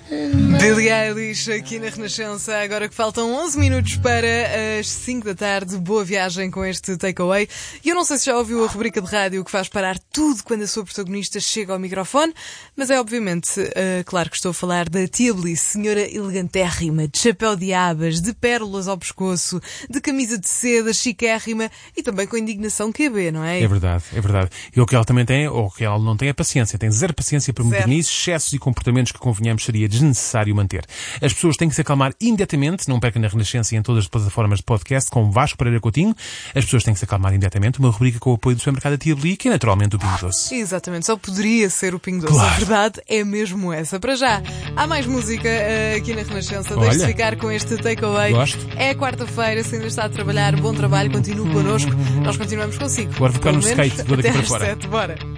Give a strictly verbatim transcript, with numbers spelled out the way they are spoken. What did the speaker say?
Billie Eilish aqui na Renascença, agora que faltam onze minutos para as cinco da tarde. Boa viagem com este takeaway. E eu não sei se já ouviu a rubrica de rádio que faz parar tudo quando a sua protagonista chega ao microfone, mas é obviamente, uh, claro que estou a falar da Tia Bliss, senhora elegantérrima, de chapéu de abas, de pérolas ao pescoço, de camisa de seda, chiquérrima e também com indignação Q B, não é? É verdade, é verdade. E o que ela também tem, ou o que ela não tem, é paciência. Tem zero paciência para modernices, excessos e comportamentos que, convenhamos, seria desnecessário manter. As pessoas têm que se acalmar imediatamente, não percam na Renascença e em todas as plataformas de podcast, com Vasco Pereira Coutinho. As pessoas têm que se acalmar imediatamente. Uma rubrica com o apoio do supermercado Tia Bliss, que é naturalmente o Pingo Doce. Exatamente, só poderia ser o Pingo Doce. Claro. A verdade é mesmo essa. Para já, há mais música uh, aqui na Renascença. Olha, deixe-se ficar com este takeaway. Gosto. É quarta-feira, se ainda está a trabalhar, bom trabalho, continue connosco. Nós continuamos consigo. Agora vou ficar no Pelo menos skate, vou daqui até para às fora. sete, bora.